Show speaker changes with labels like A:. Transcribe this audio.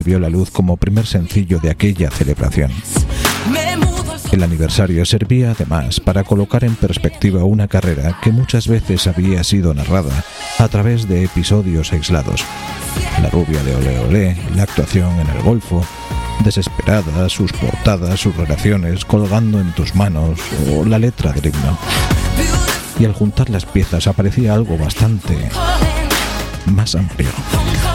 A: vio la luz como primer sencillo de aquella celebración. El aniversario servía además para colocar en perspectiva una carrera que muchas veces había sido narrada a través de episodios aislados. La rubia de Olé Olé, la actuación en el Golfo, Desesperada, sus portadas, sus relaciones, Colgando en tus manos o la letra del himno. Y al juntar las piezas aparecía algo bastante más amplio.